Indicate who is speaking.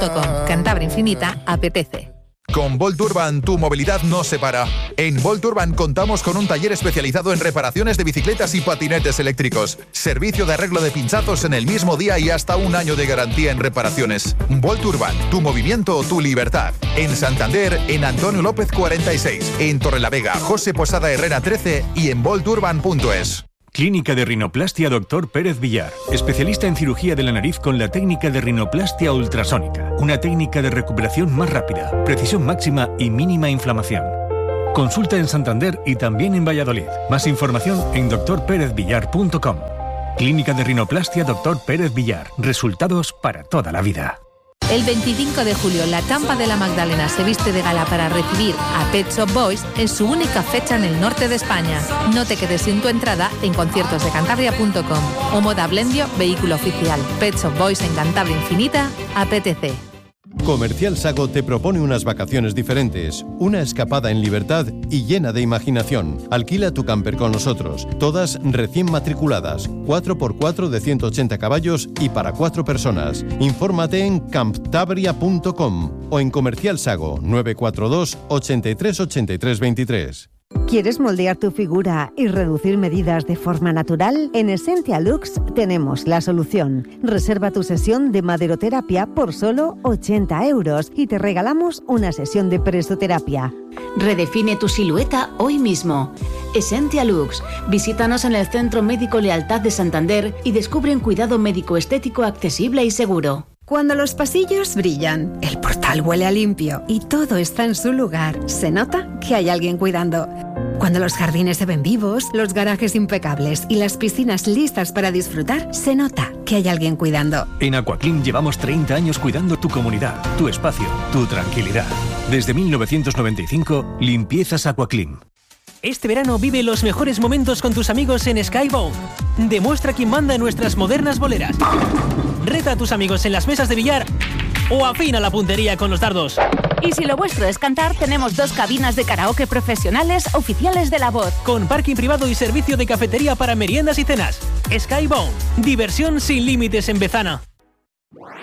Speaker 1: cantabria.com. Cantabria Infinita apetece.
Speaker 2: Con Volt Urban tu movilidad no se para. En Volt Urban contamos con un taller especializado en reparaciones de bicicletas y patinetes eléctricos. Servicio de arreglo de pinchazos en el mismo día y hasta 1 año de garantía en reparaciones. Volt Urban, tu movimiento, tu libertad. En Santander, en Antonio López 46. En Torrelavega, José Posada Herrera 13 y en volturban.es.
Speaker 3: Clínica de Rinoplastia Dr. Pérez Villar. Especialista en cirugía de la nariz con la técnica de rinoplastia ultrasónica. Una técnica de recuperación más rápida, precisión máxima y mínima inflamación. Consulta en Santander y también en Valladolid. Más información en drperezvillar.com. Clínica de Rinoplastia Dr. Pérez Villar. Resultados para toda la vida.
Speaker 1: El 25 de julio, la Tampa de la Magdalena se viste de gala para recibir a Pet Shop Boys en su única fecha en el norte de España. No te quedes sin tu entrada en conciertosdecantabria.com. O Moda Blendio, vehículo oficial. Pet Shop Boys en Cantabria Infinita, apetece.
Speaker 4: Comercial Sago te propone unas vacaciones diferentes, una escapada en libertad y llena de imaginación. Alquila tu camper con nosotros, todas recién matriculadas, 4x4 de 180 caballos y para 4 personas. Infórmate en camptabria.com o en Comercial Sago 942 83 83 23.
Speaker 5: ¿Quieres moldear tu figura y reducir medidas de forma natural? En Essentia Lux tenemos la solución. Reserva tu sesión de maderoterapia por solo 80 euros y te regalamos una sesión de presoterapia.
Speaker 6: Redefine tu silueta hoy mismo. Essentia Lux. Visítanos en el Centro Médico Lealtad de Santander y descubre un cuidado médico estético accesible y seguro.
Speaker 7: Cuando los pasillos brillan, el portal huele a limpio y todo está en su lugar, se nota que hay alguien cuidando. Cuando los jardines se ven vivos, los garajes impecables y las piscinas listas para disfrutar, se nota que hay alguien cuidando.
Speaker 3: En Aquaclean llevamos 30 años cuidando tu comunidad, tu espacio, tu tranquilidad. Desde 1995, limpiezas Aquaclean.
Speaker 8: Este verano vive los mejores momentos con tus amigos en Skybound. Demuestra quién manda en nuestras modernas boleras. Reta a tus amigos en las mesas de billar o afina la puntería con los dardos.
Speaker 9: Y si lo vuestro es cantar, tenemos 2 cabinas de karaoke profesionales oficiales de La Voz.
Speaker 8: Con parking privado y servicio de cafetería para meriendas y cenas. Skybound. Diversión sin límites en Bezana.